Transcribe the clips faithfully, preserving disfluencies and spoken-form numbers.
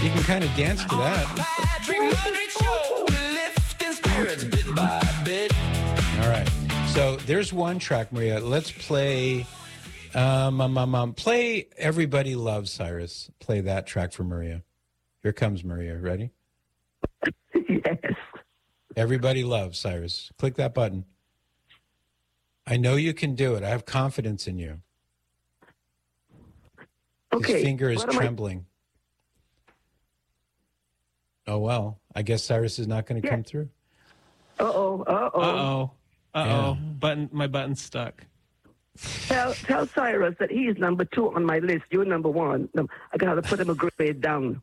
You can kind of dance to that. All right. So there's one track, Maria. Let's play. Um, um, um, um, play Everybody Loves Cyrus. Play that track for Maria. Here comes Maria. Ready? Yes. Everybody Loves Cyrus. Click that button. I know you can do it. I have confidence in you. Okay. His finger is what am trembling. I... Oh, well. I guess Cyrus is not going to Yeah. come through. Uh-oh, uh-oh. Uh-oh. Uh-oh. Yeah. Button, my button's stuck. Tell tell Cyrus that he's number two on my list. You're number one. No, I got to put him a grade down.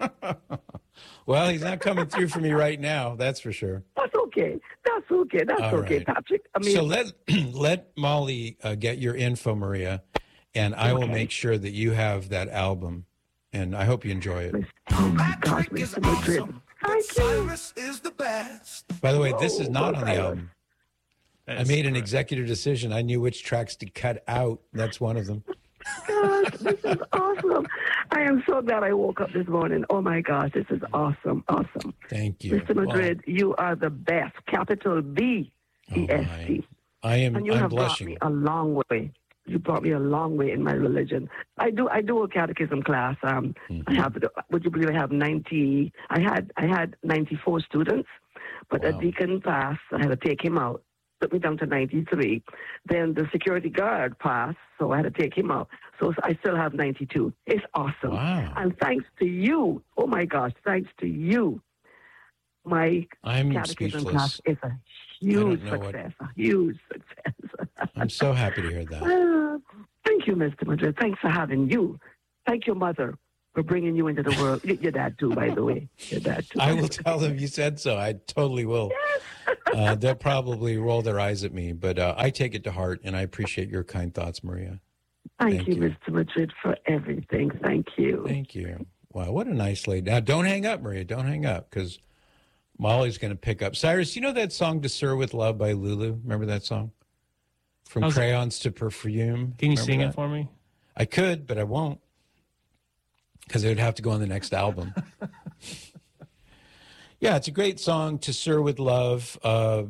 Well, he's not coming through for me right now. That's for sure. That's okay. That's okay. That's All okay, right. Patrick. I mean, So let let Molly uh, get your info, Maria, and I will Okay. make sure that you have that album, and I hope you enjoy it. oh my gosh, Mister Madrid. Thank you. By the way, this is not on the Cyrus. album. I That's made an correct. executive decision. I knew which tracks to cut out. That's one of them. Gosh, this is awesome. I am so glad I woke up this morning. Oh my gosh, this is awesome. Awesome. Thank you. Mister Madrid, you are the best. Capital B E S T. I am. And you I'm have blushing. brought me a long way. You brought me a long way in my religion. I do. I do a catechism class. Um, Mm-hmm. I have. Would you believe I have ninety? I had. I had ninety-four students, but Wow. a deacon passed. I had to take him out. Took me down to ninety-three. Then the security guard passed, so I had to take him out. So I still have ninety-two. It's awesome. Wow. And thanks to you. Oh my gosh! Thanks to you. My I'm catechism speechless. class is a huge know what- success. A huge success. I'm so happy to hear that. Uh, thank you, Mister Madrid. Thanks for having you. Thank your mother for bringing you into the world. Y- Your dad, too, by the way. Your dad, too. I will tell them you said so. I totally will. Uh, they'll probably roll their eyes at me, but uh, I take it to heart, and I appreciate your kind thoughts, Maria. Thank, thank you, you. Mister Madrid, for everything. Thank you. Thank you. Wow, what a nice lady. Now, don't hang up, Maria. Don't hang up, because Molly's going to pick up. Cyrus, you know that song "To Sir with Love" by Lulu? Remember that song? From How's it- crayons to perfume. Can you Remember sing that? it for me? I could, but I won't, because it would have to go on the next album. Yeah, it's a great song, "To Sir with Love." Uh,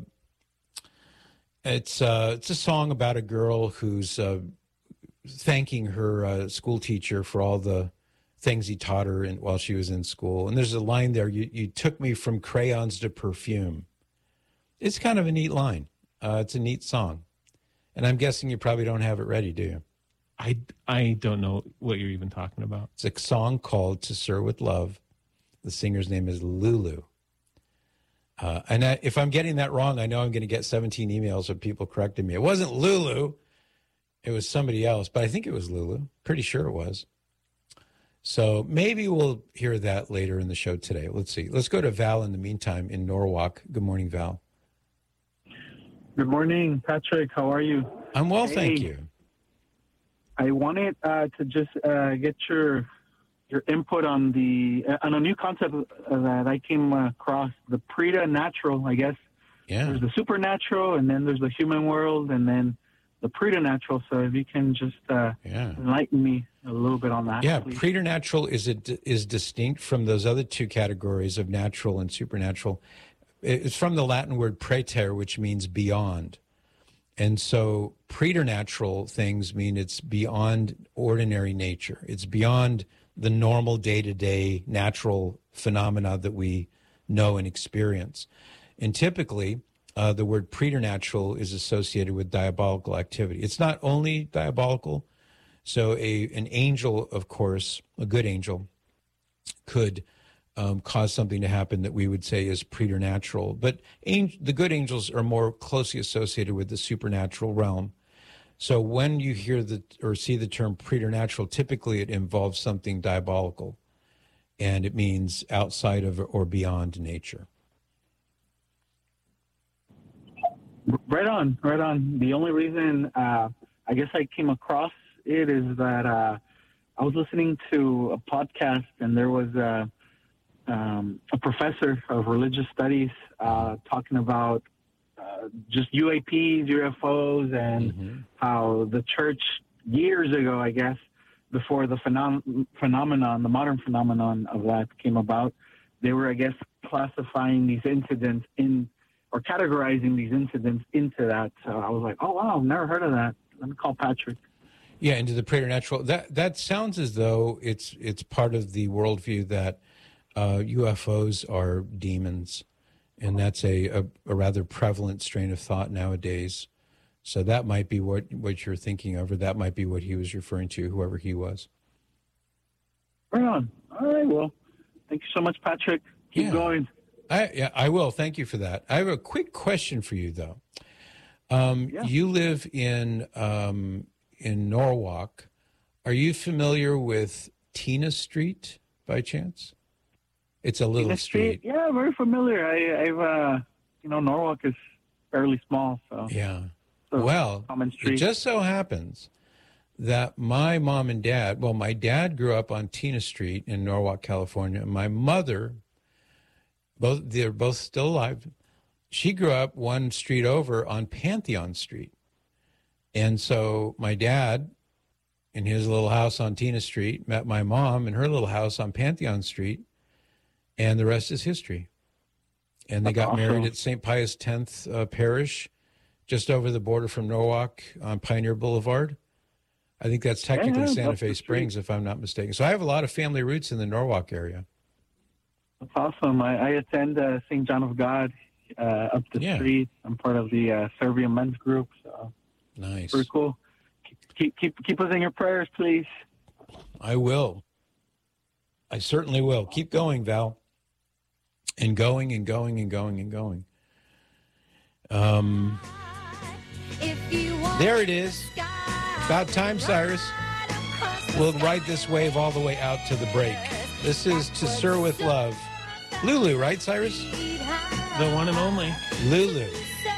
it's uh, it's a song about a girl who's uh, thanking her uh, school teacher for all the things he taught her in, while she was in school. And there's a line there: "You you took me from crayons to perfume." It's kind of a neat line. Uh, it's a neat song, and I'm guessing you probably don't have it ready, do you? I, I don't know what you're even talking about. It's a song called "To Sir with Love." The singer's name is Lulu. Uh, and I, if I'm getting that wrong, I know I'm going to get seventeen emails of people correcting me. It wasn't Lulu. It was somebody else, but I think it was Lulu. Pretty sure it was. So maybe we'll hear that later in the show today. Let's see. Let's go to Val in the meantime in Norwalk. Good morning, Val. Good morning, Patrick. How are you? I'm well, thank Hey. you. I wanted uh, to just uh, get your your input on the uh, on a new concept uh, that I came across, the preternatural. I guess Yeah. there's the supernatural, and then there's the human world, and then the preternatural. So if you can just uh, Yeah. enlighten me a little bit on that. Yeah, please. preternatural is a, is distinct from those other two categories of natural and supernatural. It's from the Latin word praeter, which means beyond. And so preternatural things mean it's beyond ordinary nature. It's beyond the normal day-to-day natural phenomena that we know and experience. And typically, uh, the word preternatural is associated with diabolical activity. It's not only diabolical. So a an angel, of course, a good angel, could um, cause something to happen that we would say is preternatural. But ang- the good angels are more closely associated with the supernatural realm. So when you hear the or see the term preternatural, typically it involves something diabolical, and it means outside of or beyond nature. Right on, right on. The only reason uh, I guess I came across it is that uh, I was listening to a podcast, and there was a, um, a professor of religious studies uh, talking about uh, just U A Ps, U F Os, and Mm-hmm. how the church years ago, I guess, before the phenom- phenomenon, the modern phenomenon of that came about, they were, I guess, classifying these incidents in, or categorizing these incidents into that. So I was like, oh, wow, I've never heard of that. Let me call Patrick. Yeah, into the preternatural. That that sounds as though it's it's part of the worldview that uh, U F Os are demons, and that's a, a, a rather prevalent strain of thought nowadays. So that might be what, what you're thinking of, or that might be what he was referring to, whoever he was. Right on. All right, well, thank you so much, Patrick. Keep Yeah. going. I yeah, I will. Thank you for that. I have a quick question for you, though. Um, Yeah. You live in um, in Norwalk. Are you familiar with Tina Street by chance? It's a little Tina street. Yeah, very familiar. I, I've, uh, you know, Norwalk is fairly small, so. Yeah. so Well, common it street. just so happens that my mom and dad, well, my dad grew up on Tina Street in Norwalk, California. My mother, both they're both still alive. She grew up one street over on Pantheon Street. And so my dad, in his little house on Tina Street, met my mom in her little house on Pantheon Street, and the rest is history. And they That's got married awesome. at Saint Pius X uh, Parish, just over the border from Norwalk on Pioneer Boulevard. I think that's technically Yeah, Santa that's Fe the street. Springs, if I'm not mistaken. So I have a lot of family roots in the Norwalk area. That's awesome. I, I attend uh, Saint John of God uh, up the Yeah. street. I'm part of the uh, Serbian men's group, so Nice. pretty cool. Keep, keep, keep us in your prayers, please. I will. I certainly will. Keep going, Val. And going and going and going and going. Um, there it is. About time, Cyrus. We'll ride this wave all the way out to the break. This is To Sir With Love. Lulu, right, Cyrus? The one and only. Lulu.